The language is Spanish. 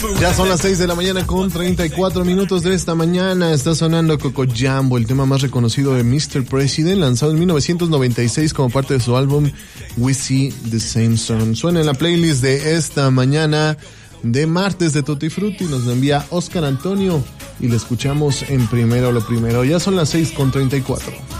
Ya son las 6 de la mañana con 34 minutos de esta mañana. Está sonando Coco Jambo, el tema más reconocido de Mr. President, lanzado en 1996 como parte de su álbum We See the Same Sun. Suena en la playlist de esta mañana de martes de Tutti Frutti. Nos lo envía Oscar Antonio y lo escuchamos en Primero lo Primero. Ya son las 6 con 34.